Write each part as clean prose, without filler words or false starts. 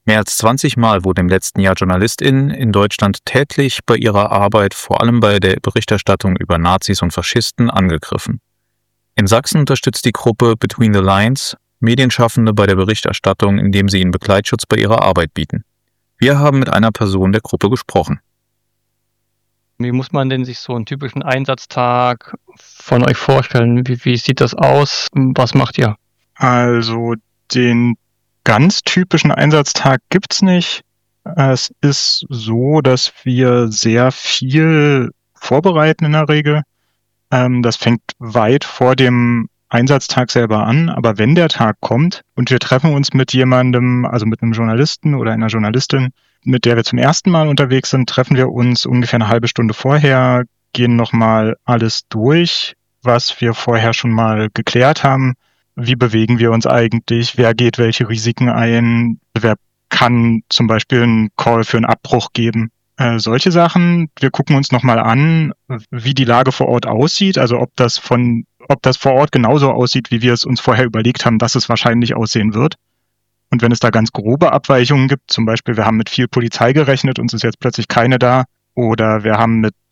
Mehr als 20 Mal wurden im letzten Jahr JournalistInnen in Deutschland tätlich bei ihrer Arbeit, vor allem bei der Berichterstattung über Nazis und Faschisten, angegriffen. In Sachsen unterstützt die Gruppe Between the Lines Medienschaffende bei der Berichterstattung, indem sie ihnen Begleitschutz bei ihrer Arbeit bieten. Wir haben mit einer Person der Gruppe gesprochen. Wie muss man denn sich so einen typischen Einsatztag von euch vorstellen? Wie sieht das aus? Was macht ihr? Also den ganz typischen Einsatztag gibt's nicht. Es ist so, dass wir sehr viel vorbereiten in der Regel. Das fängt weit vor dem Einsatztag selber an, aber wenn der Tag kommt und wir treffen uns mit jemandem, also mit einem Journalisten oder einer Journalistin, mit der wir zum ersten Mal unterwegs sind, treffen wir uns ungefähr eine halbe Stunde vorher, gehen nochmal alles durch, was wir vorher schon mal geklärt haben. Wie bewegen wir uns eigentlich? Wer geht welche Risiken ein? Wer kann zum Beispiel einen Call für einen Abbruch geben? Solche Sachen. Wir gucken uns nochmal an, wie die Lage vor Ort aussieht, also ob das vor Ort genauso aussieht, wie wir es uns vorher überlegt haben, dass es wahrscheinlich aussehen wird. Und wenn es da ganz grobe Abweichungen gibt, zum Beispiel wir haben mit viel Polizei gerechnet, uns ist jetzt plötzlich keine da, oder wir haben mit,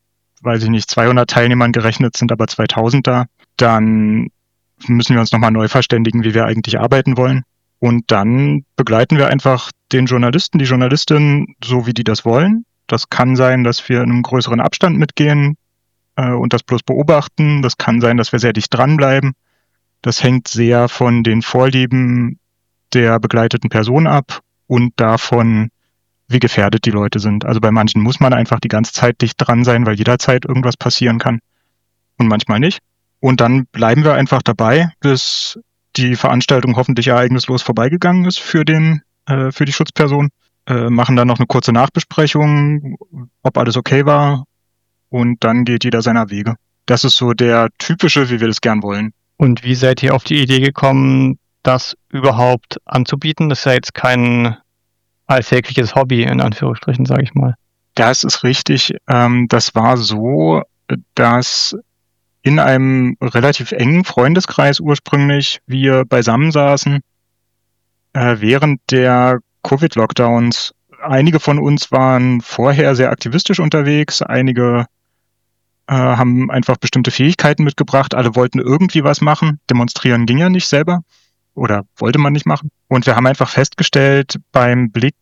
200 Teilnehmern gerechnet, sind aber 2000 da, dann müssen wir uns nochmal neu verständigen, wie wir eigentlich arbeiten wollen. Und dann begleiten wir einfach den Journalisten, die Journalistin, so wie die das wollen. Das kann sein, dass wir in einem größeren Abstand mitgehen und das bloß beobachten. Das kann sein, dass wir sehr dicht dranbleiben. Das hängt sehr von den Vorlieben der begleiteten Person ab und davon, wie gefährdet die Leute sind. Also bei manchen muss man einfach die ganze Zeit dicht dran sein, weil jederzeit irgendwas passieren kann und manchmal nicht. Und dann bleiben wir einfach dabei, bis die Veranstaltung hoffentlich ereignislos vorbeigegangen ist für die Schutzperson, machen dann noch eine kurze Nachbesprechung, ob alles okay war, und dann geht jeder seiner Wege. Das ist so der typische, wie wir das gern wollen. Und wie seid ihr auf die Idee gekommen, das überhaupt anzubieten? Das ist ja jetzt kein alltägliches Hobby, in Anführungsstrichen, sage ich mal. Das ist richtig. Das war so, dass in einem relativ engen Freundeskreis ursprünglich wir beisammen saßen während der Covid-Lockdowns. Einige von uns waren vorher sehr aktivistisch unterwegs, einige haben einfach bestimmte Fähigkeiten mitgebracht, alle wollten irgendwie was machen. Demonstrieren ging ja nicht selber oder wollte man nicht machen. Und wir haben einfach festgestellt beim Blick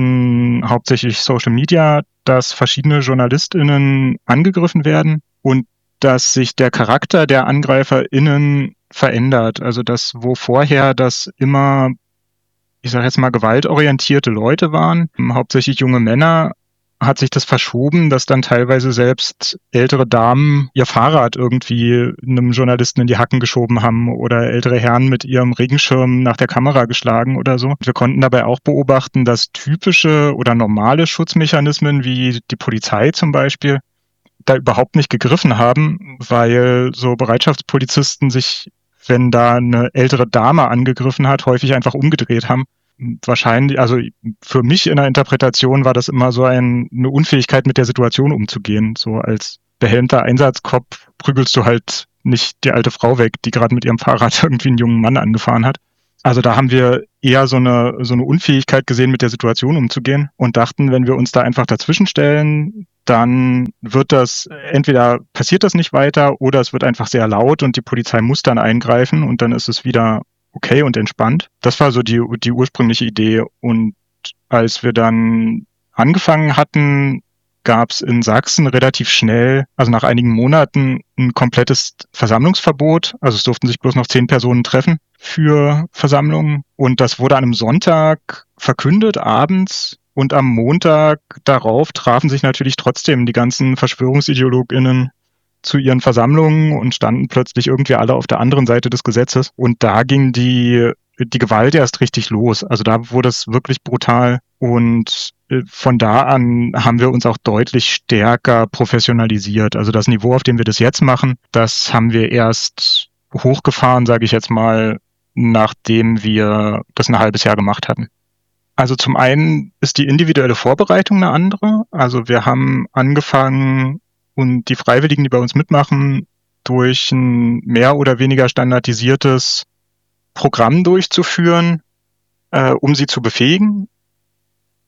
in hauptsächlich Social Media, dass verschiedene JournalistInnen angegriffen werden und dass sich der Charakter der AngreiferInnen verändert. Also dass, wo vorher das immer, ich sage jetzt mal, gewaltorientierte Leute waren, hauptsächlich junge Männer, hat sich das verschoben, dass dann teilweise selbst ältere Damen ihr Fahrrad irgendwie einem Journalisten in die Hacken geschoben haben oder ältere Herren mit ihrem Regenschirm nach der Kamera geschlagen oder so. Wir konnten dabei auch beobachten, dass typische oder normale Schutzmechanismen wie die Polizei zum Beispiel da überhaupt nicht gegriffen haben, weil so Bereitschaftspolizisten sich, wenn da eine ältere Dame angegriffen hat, häufig einfach umgedreht haben. Wahrscheinlich, also für mich in der Interpretation war das immer so eine Unfähigkeit, mit der Situation umzugehen. So als behelmter Einsatzkopf prügelst du halt nicht die alte Frau weg, die gerade mit ihrem Fahrrad irgendwie einen jungen Mann angefahren hat. Also da haben wir eher so eine Unfähigkeit gesehen, mit der Situation umzugehen und dachten, wenn wir uns da einfach dazwischen stellen, dann wird das, entweder passiert das nicht weiter oder es wird einfach sehr laut und die Polizei muss dann eingreifen und dann ist es wieder okay und entspannt. Das war so die ursprüngliche Idee. Und als wir dann angefangen hatten, gab es in Sachsen relativ schnell, also nach einigen Monaten, ein komplettes Versammlungsverbot. Also es durften sich bloß noch 10 Personen treffen für Versammlungen. Und das wurde an einem Sonntag verkündet, abends. Und am Montag darauf trafen sich natürlich trotzdem die ganzen VerschwörungsideologInnen zu ihren Versammlungen und standen plötzlich irgendwie alle auf der anderen Seite des Gesetzes. Und da ging die Gewalt erst richtig los. Also da wurde es wirklich brutal. Und von da an haben wir uns auch deutlich stärker professionalisiert. Also das Niveau, auf dem wir das jetzt machen, das haben wir erst hochgefahren, sage ich jetzt mal, nachdem wir das ein halbes Jahr gemacht hatten. Also zum einen ist die individuelle Vorbereitung eine andere. Also wir haben angefangen, und die Freiwilligen, die bei uns mitmachen, durch ein mehr oder weniger standardisiertes Programm durchzuführen, um sie zu befähigen.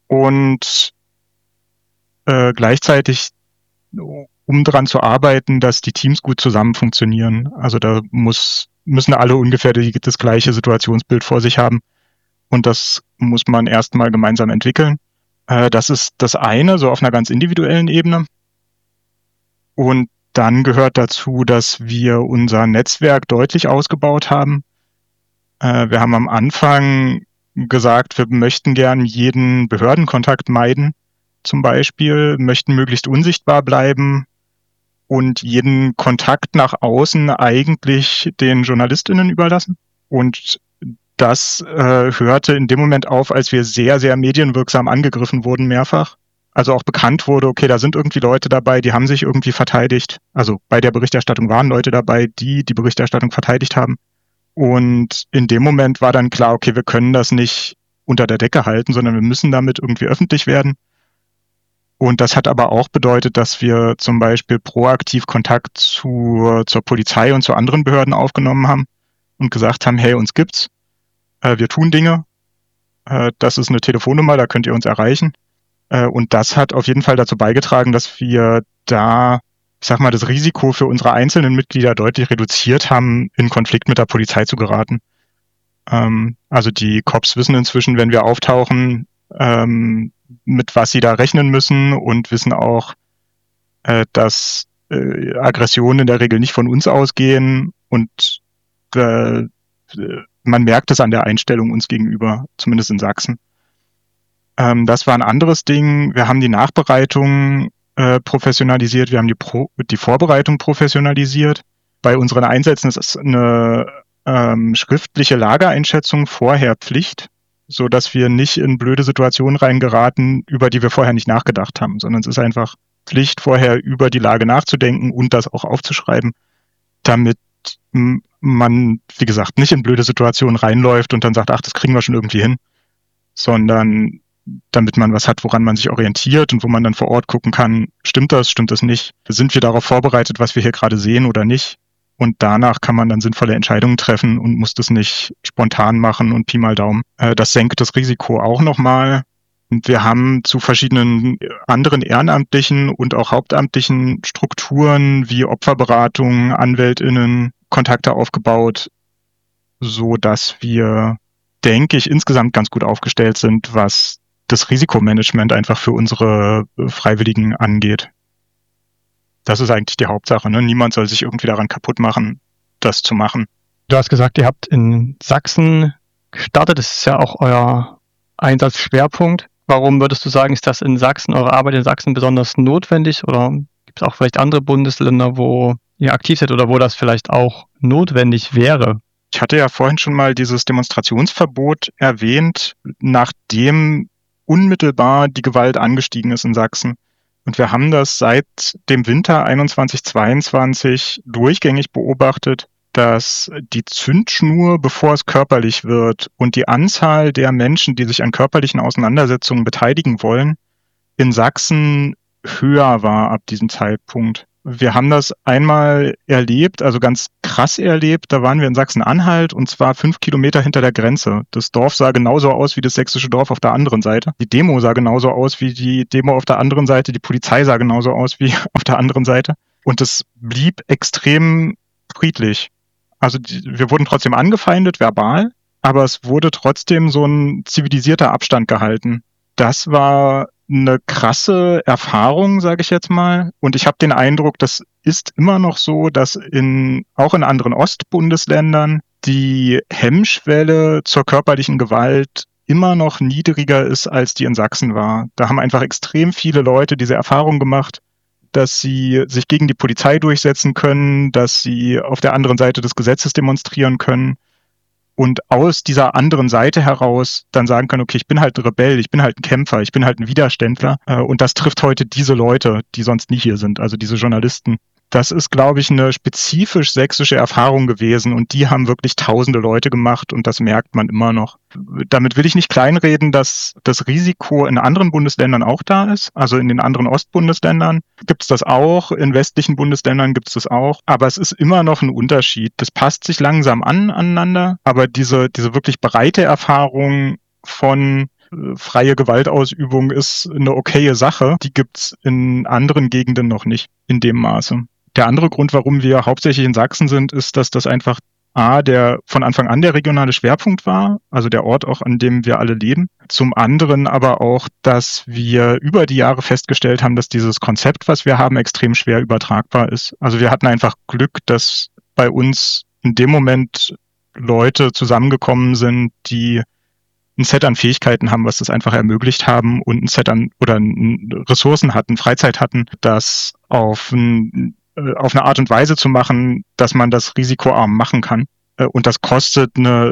und gleichzeitig, um daran zu arbeiten, dass die Teams gut zusammen funktionieren. Also da müssen alle ungefähr das gleiche Situationsbild vor sich haben. Und das muss man erstmal gemeinsam entwickeln. Das ist das eine, so auf einer ganz individuellen Ebene. Und dann gehört dazu, dass wir unser Netzwerk deutlich ausgebaut haben. Wir haben am Anfang gesagt, wir möchten gern jeden Behördenkontakt meiden, zum Beispiel, möchten möglichst unsichtbar bleiben und jeden Kontakt nach außen eigentlich den JournalistInnen überlassen. Und das hörte in dem Moment auf, als wir sehr, sehr medienwirksam angegriffen wurden mehrfach. Also auch bekannt wurde, okay, da sind irgendwie Leute dabei, die haben sich irgendwie verteidigt. Also bei der Berichterstattung waren Leute dabei, die die Berichterstattung verteidigt haben. Und in dem Moment war dann klar, okay, wir können das nicht unter der Decke halten, sondern wir müssen damit irgendwie öffentlich werden. Und das hat aber auch bedeutet, dass wir zum Beispiel proaktiv Kontakt zur Polizei und zu anderen Behörden aufgenommen haben und gesagt haben, hey, uns gibt's. Wir tun Dinge. Das ist eine Telefonnummer, da könnt ihr uns erreichen. Und das hat auf jeden Fall dazu beigetragen, dass wir da, ich sag mal, das Risiko für unsere einzelnen Mitglieder deutlich reduziert haben, in Konflikt mit der Polizei zu geraten. Also die Cops wissen inzwischen, wenn wir auftauchen, mit was sie da rechnen müssen und wissen auch, dass Aggressionen in der Regel nicht von uns ausgehen und man merkt es an der Einstellung uns gegenüber, zumindest in Sachsen. Das war ein anderes Ding. Wir haben die Nachbereitung professionalisiert, wir haben die Vorbereitung professionalisiert. Bei unseren Einsätzen ist eine schriftliche Lageeinschätzung vorher Pflicht, so dass wir nicht in blöde Situationen reingeraten, über die wir vorher nicht nachgedacht haben, sondern es ist einfach Pflicht, vorher über die Lage nachzudenken und das auch aufzuschreiben, damit man, wie gesagt, nicht in blöde Situationen reinläuft und dann sagt, ach, das kriegen wir schon irgendwie hin, sondern damit man was hat, woran man sich orientiert und wo man dann vor Ort gucken kann, stimmt das nicht, sind wir darauf vorbereitet, was wir hier gerade sehen oder nicht. Und danach kann man dann sinnvolle Entscheidungen treffen und muss das nicht spontan machen und Pi mal Daumen. Das senkt das Risiko auch nochmal. Und wir haben zu verschiedenen anderen ehrenamtlichen und auch hauptamtlichen Strukturen wie Opferberatung, AnwältInnen Kontakte aufgebaut, so dass wir, denke ich, insgesamt ganz gut aufgestellt sind, was das Risikomanagement einfach für unsere Freiwilligen angeht. Das ist eigentlich die Hauptsache. Ne? Niemand soll sich irgendwie daran kaputt machen, das zu machen. Du hast gesagt, ihr habt in Sachsen gestartet. Das ist ja auch euer Einsatzschwerpunkt. Warum würdest du sagen, ist das in Sachsen, eure Arbeit in Sachsen besonders notwendig? Oder gibt es auch vielleicht andere Bundesländer, wo ihr aktiv seid oder wo das vielleicht auch notwendig wäre? Ich hatte ja vorhin schon mal dieses Demonstrationsverbot erwähnt, nachdem unmittelbar die Gewalt angestiegen ist in Sachsen. Und wir haben das seit dem Winter 21/22 durchgängig beobachtet, dass die Zündschnur, bevor es körperlich wird, und die Anzahl der Menschen, die sich an körperlichen Auseinandersetzungen beteiligen wollen, in Sachsen höher war ab diesem Zeitpunkt. Wir haben das einmal erlebt, also ganz krass erlebt. Da waren wir in Sachsen-Anhalt und zwar 5 Kilometer hinter der Grenze. Das Dorf sah genauso aus wie das sächsische Dorf auf der anderen Seite. Die Demo sah genauso aus wie die Demo auf der anderen Seite. Die Polizei sah genauso aus wie auf der anderen Seite. Und es blieb extrem friedlich. Also wir wurden trotzdem angefeindet, verbal, aber es wurde trotzdem so ein zivilisierter Abstand gehalten. Das war eine krasse Erfahrung, sage ich jetzt mal. Und ich habe den Eindruck, das ist immer noch so, dass auch in anderen Ostbundesländern die Hemmschwelle zur körperlichen Gewalt immer noch niedriger ist, als die in Sachsen war. Da haben einfach extrem viele Leute diese Erfahrung gemacht, dass sie sich gegen die Polizei durchsetzen können, dass sie auf der anderen Seite des Gesetzes demonstrieren können und aus dieser anderen Seite heraus dann sagen können, okay, ich bin halt ein Rebell, ich bin halt ein Kämpfer, ich bin halt ein Widerständler. Und das trifft heute diese Leute, die sonst nie hier sind, also diese Journalisten. Das ist, glaube ich, eine spezifisch sächsische Erfahrung gewesen und die haben wirklich tausende Leute gemacht und das merkt man immer noch. Damit will ich nicht kleinreden, dass das Risiko in anderen Bundesländern auch da ist. Also in den anderen Ostbundesländern gibt es das auch, in westlichen Bundesländern gibt es das auch, aber es ist immer noch ein Unterschied. Das passt sich langsam aneinander, aber diese wirklich breite Erfahrung von freie Gewaltausübung ist eine okaye Sache. Die gibt's in anderen Gegenden noch nicht in dem Maße. Der andere Grund, warum wir hauptsächlich in Sachsen sind, ist, dass das einfach der von Anfang an der regionale Schwerpunkt war, also der Ort auch, an dem wir alle leben. Zum anderen aber auch, dass wir über die Jahre festgestellt haben, dass dieses Konzept, was wir haben, extrem schwer übertragbar ist. Also wir hatten einfach Glück, dass bei uns in dem Moment Leute zusammengekommen sind, die ein Set an Fähigkeiten haben, was das einfach ermöglicht haben und ein Set an oder Ressourcen hatten, Freizeit hatten, das auf eine Art und Weise zu machen, dass man das risikoarm machen kann. Und das kostet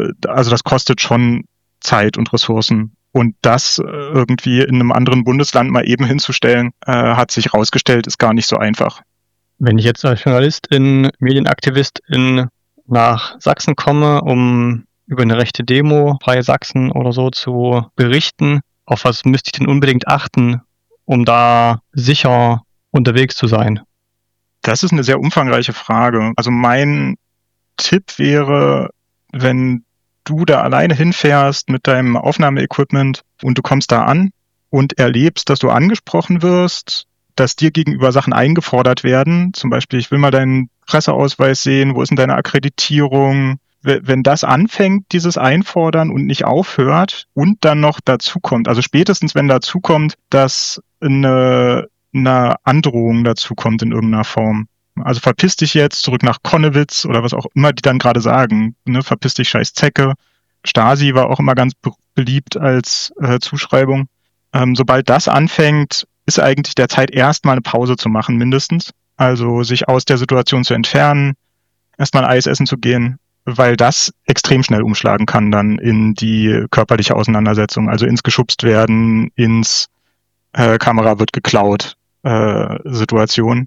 das kostet schon Zeit und Ressourcen. Und das irgendwie in einem anderen Bundesland mal eben hinzustellen, hat sich rausgestellt, ist gar nicht so einfach. Wenn ich jetzt als Journalistin, Medienaktivistin nach Sachsen komme, um über eine rechte Demo, Freie Sachsen oder so zu berichten, auf was müsste ich denn unbedingt achten, um da sicher unterwegs zu sein? Das ist eine sehr umfangreiche Frage. Also mein Tipp wäre, wenn du da alleine hinfährst mit deinem Aufnahmeequipment und du kommst da an und erlebst, dass du angesprochen wirst, dass dir gegenüber Sachen eingefordert werden, zum Beispiel, ich will mal deinen Presseausweis sehen, wo ist denn deine Akkreditierung? Wenn das anfängt, dieses Einfordern und nicht aufhört und dann noch dazukommt, also spätestens wenn dazukommt, dass eine Androhung dazukommt in irgendeiner Form. Also verpiss dich jetzt, zurück nach Konnewitz oder was auch immer die dann gerade sagen. Ne? Verpiss dich, scheiß Zecke. Stasi war auch immer ganz beliebt als Zuschreibung. Sobald das anfängt, ist eigentlich der Zeit, erstmal eine Pause zu machen, mindestens. Also sich aus der Situation zu entfernen, erstmal ein Eis essen zu gehen, weil das extrem schnell umschlagen kann dann in die körperliche Auseinandersetzung, also ins geschubst werden, ins Kamera wird geklaut Situation.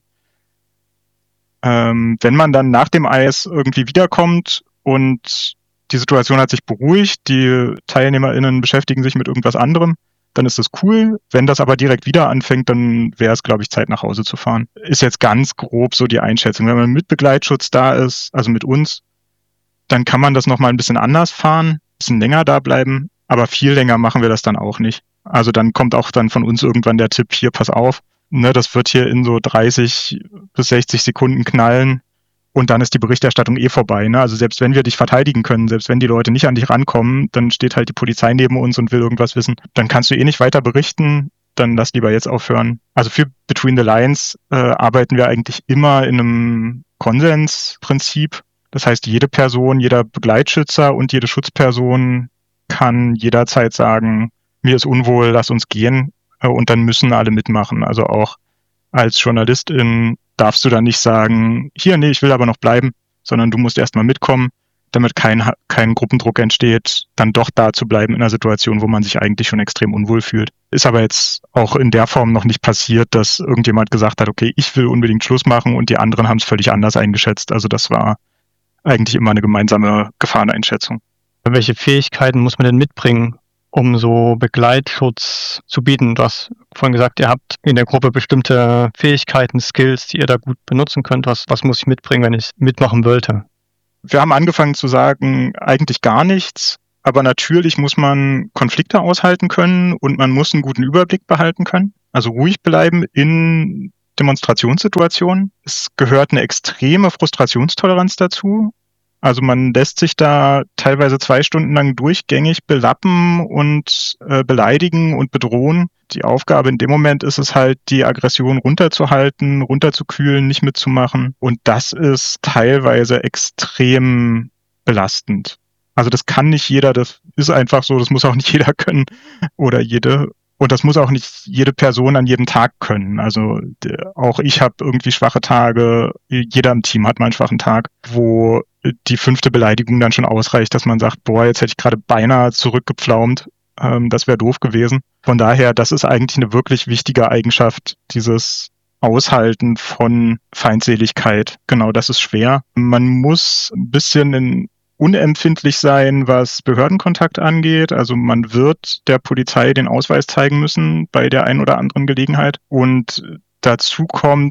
Wenn man dann nach dem Eis irgendwie wiederkommt und die Situation hat sich beruhigt, die TeilnehmerInnen beschäftigen sich mit irgendwas anderem, dann ist das cool. Wenn das aber direkt wieder anfängt, dann wäre es, glaube ich, Zeit, nach Hause zu fahren. Ist jetzt ganz grob so die Einschätzung. Wenn man mit Begleitschutz da ist, also mit uns, dann kann man das nochmal ein bisschen anders fahren, ein bisschen länger da bleiben, aber viel länger machen wir das dann auch nicht. Also dann kommt auch dann von uns irgendwann der Tipp, hier, pass auf, ne, das wird hier in so 30 bis 60 Sekunden knallen und dann ist die Berichterstattung vorbei. Ne? Also selbst wenn wir dich verteidigen können, selbst wenn die Leute nicht an dich rankommen, dann steht halt die Polizei neben uns und will irgendwas wissen. Dann kannst du nicht weiter berichten, dann lass lieber jetzt aufhören. Also für Between the Lines arbeiten wir eigentlich immer in einem Konsensprinzip. Das heißt, jede Person, jeder Begleitschützer und jede Schutzperson kann jederzeit sagen, mir ist unwohl, lass uns gehen. Und dann müssen alle mitmachen. Also auch als Journalistin darfst du dann nicht sagen, hier, nee, ich will aber noch bleiben, sondern du musst erstmal mitkommen, damit kein Gruppendruck entsteht, dann doch da zu bleiben in einer Situation, wo man sich eigentlich schon extrem unwohl fühlt. Ist aber jetzt auch in der Form noch nicht passiert, dass irgendjemand gesagt hat, okay, ich will unbedingt Schluss machen und die anderen haben es völlig anders eingeschätzt. Also das war eigentlich immer eine gemeinsame Gefahreneinschätzung. Welche Fähigkeiten muss man denn mitbringen, um so Begleitschutz zu bieten? Du hast vorhin gesagt, ihr habt in der Gruppe bestimmte Fähigkeiten, Skills, die ihr da gut benutzen könnt. Was muss ich mitbringen, wenn ich mitmachen wollte? Wir haben angefangen zu sagen, eigentlich gar nichts, aber natürlich muss man Konflikte aushalten können und man muss einen guten Überblick behalten können. Also ruhig bleiben in Demonstrationssituationen. Es gehört eine extreme Frustrationstoleranz dazu. Also man lässt sich da teilweise 2 Stunden lang durchgängig belappen und beleidigen und bedrohen. Die Aufgabe in dem Moment ist es halt, die Aggression runterzuhalten, runterzukühlen, nicht mitzumachen. Und das ist teilweise extrem belastend. Also das kann nicht jeder, das ist einfach so, das muss auch nicht jeder können oder jede. Und das muss auch nicht jede Person an jedem Tag können. Also auch ich habe irgendwie schwache Tage, jeder im Team hat mal einen schwachen Tag, wo die 5. Beleidigung dann schon ausreicht, dass man sagt, boah, jetzt hätte ich gerade beinahe zurückgepflaumt, das wäre doof gewesen. Von daher, das ist eigentlich eine wirklich wichtige Eigenschaft, dieses Aushalten von Feindseligkeit. Genau, das ist schwer. Man muss ein bisschen unempfindlich sein, was Behördenkontakt angeht. Also man wird der Polizei den Ausweis zeigen müssen bei der einen oder anderen Gelegenheit. Und dazu kommt,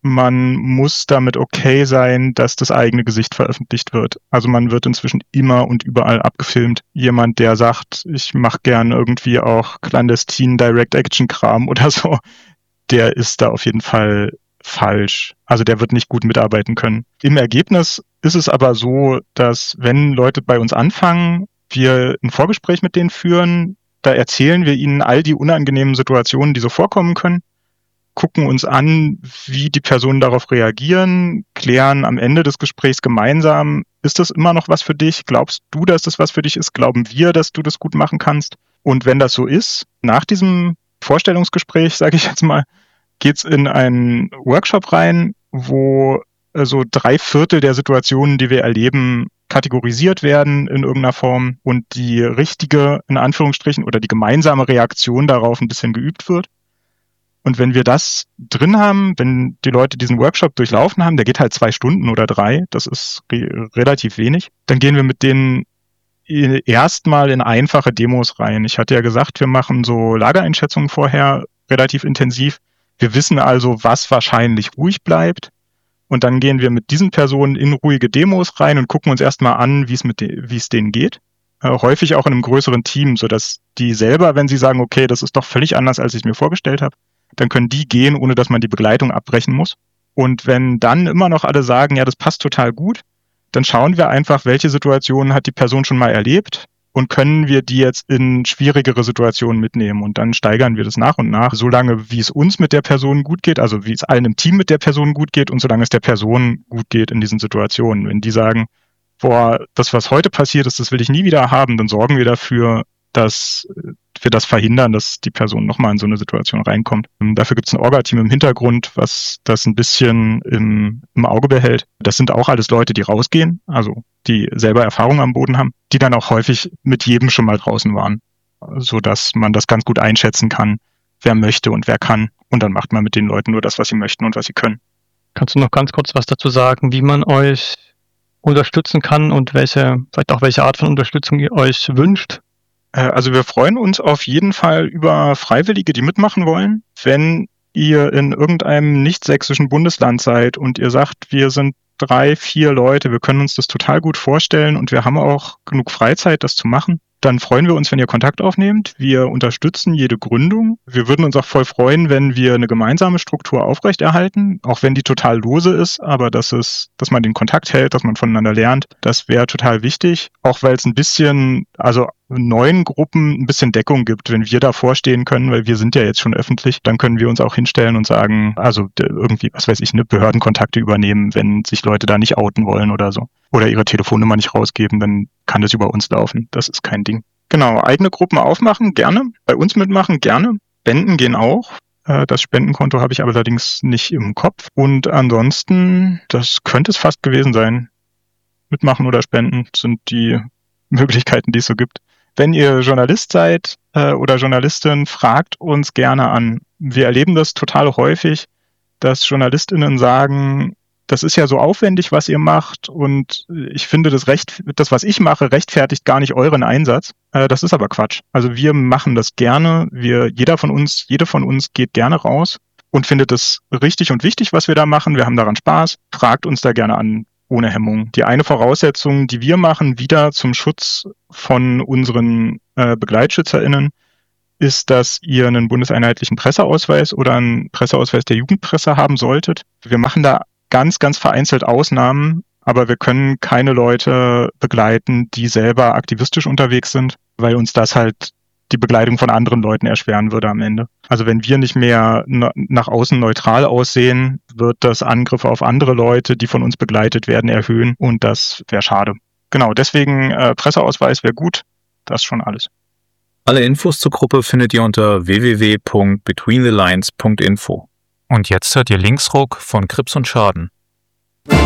man muss damit okay sein, dass das eigene Gesicht veröffentlicht wird. Also man wird inzwischen immer und überall abgefilmt. Jemand, der sagt, ich mache gern irgendwie auch clandestin Direct-Action-Kram oder so, der ist da auf jeden Fall falsch. Also der wird nicht gut mitarbeiten können. Im Ergebnis ist es aber so, dass wenn Leute bei uns anfangen, wir ein Vorgespräch mit denen führen, da erzählen wir ihnen all die unangenehmen Situationen, die so vorkommen können, gucken uns an, wie die Personen darauf reagieren, klären am Ende des Gesprächs gemeinsam, ist das immer noch was für dich? Glaubst du, dass das was für dich ist? Glauben wir, dass du das gut machen kannst? Und wenn das so ist, nach diesem Vorstellungsgespräch, sage ich jetzt mal, geht's in einen Workshop rein, wo so 3/4 der Situationen, die wir erleben, kategorisiert werden in irgendeiner Form und die richtige, in Anführungsstrichen, oder die gemeinsame Reaktion darauf ein bisschen geübt wird. Und wenn wir das drin haben, wenn die Leute diesen Workshop durchlaufen haben, der geht halt 2 Stunden oder 3, das ist relativ wenig, dann gehen wir mit denen erstmal in einfache Demos rein. Ich hatte ja gesagt, wir machen so Lagereinschätzungen vorher relativ intensiv. Wir wissen also, was wahrscheinlich ruhig bleibt. Und dann gehen wir mit diesen Personen in ruhige Demos rein und gucken uns erstmal an, wie es denen geht. Häufig auch in einem größeren Team, sodass die selber, wenn sie sagen, okay, das ist doch völlig anders, als ich es mir vorgestellt habe, dann können die gehen, ohne dass man die Begleitung abbrechen muss. Und wenn dann immer noch alle sagen, ja, das passt total gut, dann schauen wir einfach, welche Situationen hat die Person schon mal erlebt und können wir die jetzt in schwierigere Situationen mitnehmen. Und dann steigern wir das nach und nach, solange wie es uns mit der Person gut geht, also wie es allen im Team mit der Person gut geht und solange es der Person gut geht in diesen Situationen. Wenn die sagen, boah, das, was heute passiert ist, das will ich nie wieder haben, dann sorgen wir dafür, dass wir das verhindern, dass die Person nochmal in so eine Situation reinkommt. Dafür gibt es ein Orga-Team im Hintergrund, was das ein bisschen im Auge behält. Das sind auch alles Leute, die rausgehen, also die selber Erfahrung am Boden haben, die dann auch häufig mit jedem schon mal draußen waren, sodass man das ganz gut einschätzen kann, wer möchte und wer kann. Und dann macht man mit den Leuten nur das, was sie möchten und was sie können. Kannst du noch ganz kurz was dazu sagen, wie man euch unterstützen kann und vielleicht auch welche Art von Unterstützung ihr euch wünscht? Also wir freuen uns auf jeden Fall über Freiwillige, die mitmachen wollen. Wenn ihr in irgendeinem nicht-sächsischen Bundesland seid und ihr sagt, wir sind 3, 4 Leute, wir können uns das total gut vorstellen und wir haben auch genug Freizeit, das zu machen, dann freuen wir uns, wenn ihr Kontakt aufnehmt. Wir unterstützen jede Gründung. Wir würden uns auch voll freuen, wenn wir eine gemeinsame Struktur aufrechterhalten, auch wenn die total lose ist, aber dass man den Kontakt hält, dass man voneinander lernt, das wäre total wichtig. Auch weil es ein bisschen, also neuen Gruppen ein bisschen Deckung gibt, wenn wir davor stehen können, weil wir sind ja jetzt schon öffentlich, dann können wir uns auch hinstellen und sagen, also irgendwie, was weiß ich, Behördenkontakte übernehmen, wenn sich Leute da nicht outen wollen oder so. Oder ihre Telefonnummer nicht rausgeben, dann kann das über uns laufen. Das ist kein Ding. Genau, eigene Gruppen aufmachen, gerne. Bei uns mitmachen, gerne. Spenden gehen auch. Das Spendenkonto habe ich aber allerdings nicht im Kopf. Und ansonsten, das könnte es fast gewesen sein. Mitmachen oder spenden sind die Möglichkeiten, die es so gibt. Wenn ihr Journalist seid oder Journalistin, fragt uns gerne an. Wir erleben das total häufig, dass JournalistInnen sagen, das ist ja so aufwendig, was ihr macht und ich finde, das, was ich mache, rechtfertigt gar nicht euren Einsatz. Das ist aber Quatsch. Also wir machen das gerne. Jede von uns geht gerne raus und findet es richtig und wichtig, was wir da machen. Wir haben daran Spaß. Fragt uns da gerne an, ohne Hemmung. Die eine Voraussetzung, die wir machen, wieder zum Schutz von unseren BegleitschützerInnen, ist, dass ihr einen bundeseinheitlichen Presseausweis oder einen Presseausweis der Jugendpresse haben solltet. Wir machen da ganz, ganz vereinzelt Ausnahmen, aber wir können keine Leute begleiten, die selber aktivistisch unterwegs sind, weil uns das halt die Begleitung von anderen Leuten erschweren würde am Ende. Also wenn wir nicht mehr nach außen neutral aussehen, wird das Angriffe auf andere Leute, die von uns begleitet werden, erhöhen und das wäre schade. Genau, deswegen Presseausweis wäre gut, das ist schon alles. Alle Infos zur Gruppe findet ihr unter www.betweenthelines.info. Und jetzt hört ihr Linksruck von Krips und Schaden.